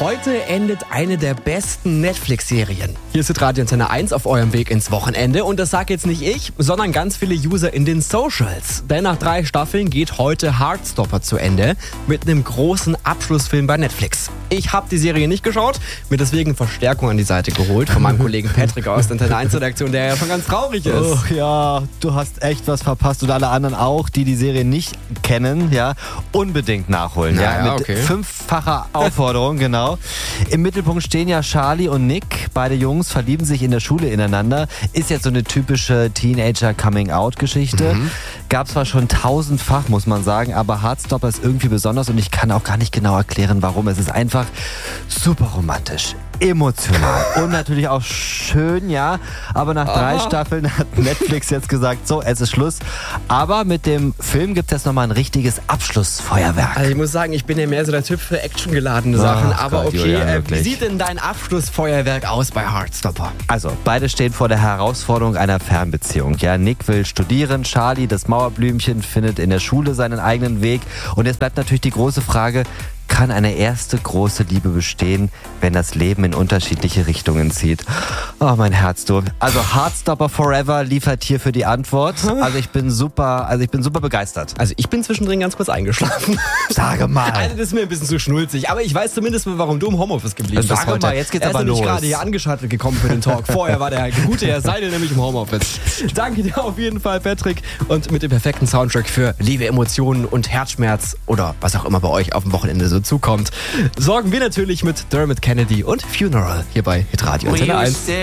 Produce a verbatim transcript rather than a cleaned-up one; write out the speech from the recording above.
Heute endet eine der besten Netflix-Serien. Hier ist Radio Antenne eins auf eurem Weg ins Wochenende. Und das sag jetzt nicht ich, sondern ganz viele User in den Socials. Denn nach drei Staffeln geht heute Heartstopper zu Ende mit einem großen Abschlussfilm bei Netflix. Ich habe die Serie nicht geschaut, mir deswegen Verstärkung an die Seite geholt von meinem Kollegen Patrick aus der Antenne eins Redaktion, der ja schon ganz traurig ist. Oh ja, du hast echt was verpasst und alle anderen auch, die die Serie nicht kennen, ja, unbedingt nachholen. Na ja, ja, mit okay. fünffacher Aufforderung, genau. Im Mittelpunkt stehen ja Charlie und Nick. Beide Jungs verlieben sich in der Schule ineinander. Ist jetzt so eine typische Teenager-Coming-out-Geschichte. Mhm. Gab zwar schon tausendfach, muss man sagen, aber Heartstopper ist irgendwie besonders und ich kann auch gar nicht genau erklären, warum. Es ist einfach super romantisch, emotional und natürlich auch schön, ja. Aber nach drei Aha. Staffeln hat Netflix jetzt gesagt, so, es ist Schluss. Aber mit dem Film gibt es nochmal ein richtiges Abschlussfeuerwerk. Also ich muss sagen, ich bin ja mehr so der Typ für actiongeladene Sachen. Ach aber Gott, okay, Julian, äh, wie wirklich. sieht denn dein Abschlussfeuerwerk aus bei Heartstopper? Also, beide stehen vor der Herausforderung einer Fernbeziehung. Ja, Nick will studieren, Charlie, das Mauerblümchen, findet in der Schule seinen eigenen Weg. Und jetzt bleibt natürlich die große Frage, kann eine erste große Liebe bestehen, wenn das Leben in unterschiedliche Richtungen zieht? Oh, mein Herz, du. Also Heartstopper Forever liefert hierfür die Antwort. Also ich bin super, also ich bin super begeistert. Also ich bin zwischendrin ganz kurz eingeschlafen. Sage mal. Also das ist mir ein bisschen zu schnulzig. Aber ich weiß zumindest mal, warum du im Homeoffice geblieben bist Sag heute. mal, jetzt geht's er aber ist nämlich los. gerade hier angeschaltet gekommen für den Talk. Vorher war der gute Herr Seidel nämlich im Homeoffice. Danke dir auf jeden Fall, Patrick. Und mit dem perfekten Soundtrack für Liebe, Emotionen und Herzschmerz oder was auch immer bei euch auf dem Wochenende so zukommt, sorgen wir natürlich mit Dermot Kennedy und Funeral hier bei Hitradio Antenne eins.